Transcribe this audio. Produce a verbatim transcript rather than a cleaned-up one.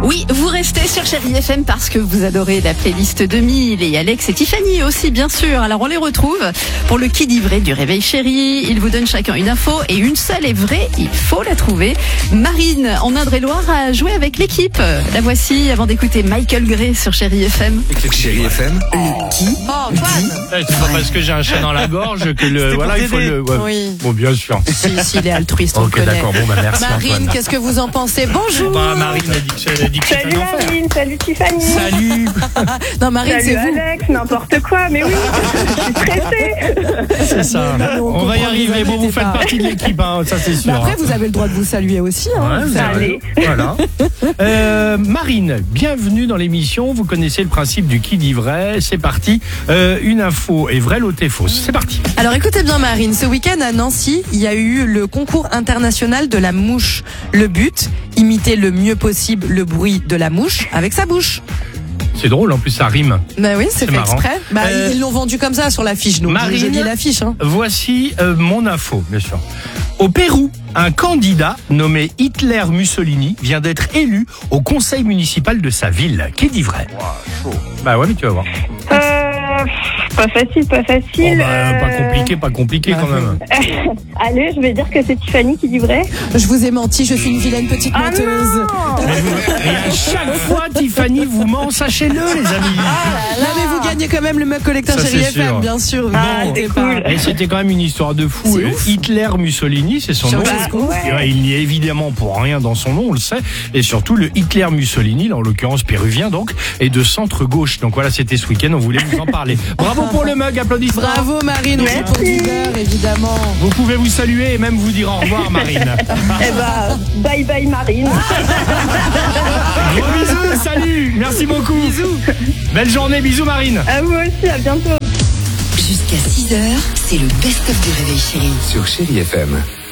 Oui, vous restez sur Chérie F M parce que vous adorez la playlist deux mille et Alex et Tiffany aussi, bien sûr. Alors, on les retrouve pour le qui dit vrai du Réveil Chérie. Ils vous donnent chacun une info et une seule est vraie. Il faut la trouver. Marine, en Indre-et-Loire, a joué avec l'équipe. La voici avant d'écouter Michael Gray sur Chérie F M. Chérie F M, le qui Oh, Antoine. C'est pas parce que j'ai un chat dans la gorge que le voilà il faut le. Ouais. Oui. Bon, bien sûr. Si, si, il est altruiste, on Ok, le connaît. d'accord. Bon, bah merci. Marine, Antoine. qu'est-ce que vous en pensez? Bonjour. Bah, Marine a dit que c'est- elle a dit que c'était Salut un enfer. Marine, salut Tiffany. Salut. Non, Marine, Salut c'est vous. Alex, n'importe quoi, mais oui, je suis stressée. C'est ça. Non, on On va y comprend, arriver. vous Bon, vous inquiétez faites pas. partie de l'équipe, hein, ça c'est sûr. Mais après, vous avez le droit de vous saluer aussi. Hein. Ouais, vous avez Allez. raison. Voilà. Euh, Marine, bienvenue dans l'émission. Vous connaissez le principe du qui dit vrai. C'est parti. Euh, une info est vraie, l'autre est fausse. C'est parti. Alors écoutez bien Marine, ce week-end à Nancy, il y a eu le concours international de la mouche. Le but, imiter le mieux possible le bruit de la mouche avec sa bouche. C'est drôle, en plus ça rime. Bah oui, c'est C'est fait marrant. exprès. Bah, Euh, ils l'ont vendu comme ça sur l'affiche, donc Marine, je dis l'affiche. Hein. Voici euh, mon info, bien sûr. Au Pérou, un candidat nommé Hitler Mussolini vient d'être élu au conseil municipal de sa ville. Qui dit vrai? Bah ouais, mais tu vas voir. Euh, pas facile, pas Oh, facile. bah, euh, Pas compliqué, pas compliqué quand même. Allez, je vais dire que c'est Tiffany qui dit vrai. Je vous ai menti, je suis une vilaine petite Ah menteuse. non. Mais vous- Et à chaque fois, Tiffany vous ment, sachez-le, les amis. Là, mais vous gagnez quand même le mug collecteur Ça, Chérie c'est F M, sûr. bien sûr. Ah, Vous inquiétez c'est pas. cool. Et c'était quand même une histoire de fou. C'est Euh, ouf. Hitler Mussolini, c'est son nom. Ceausescu. Ouais. Ouais, il n'y est évidemment pour rien dans son nom, on le sait. Et surtout, le Hitler Mussolini, là, en l'occurrence péruvien donc, est de centre-gauche. Donc voilà, c'était ce week-end, on voulait vous en parler. Bravo pour le mug, applaudissements. Bravo Marine, aussi Merci. pour dix heures, évidemment. Vous pouvez vous saluer et même vous dire au revoir, Marine. Eh bah, bye bye Marine. Gros bisous, salut, merci beaucoup. Bisous. Belle journée, bisous, Marine. À vous aussi, à bientôt. Jusqu'à six heures, c'est le best-of du Réveil Chérie. sur Chérie F M.